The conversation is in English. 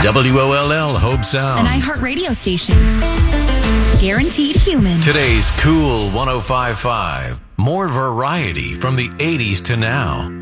WOLL Hope Sound. An iHeart radio station. Guaranteed human. Today's Cool 105.5. More variety from the 80s to now.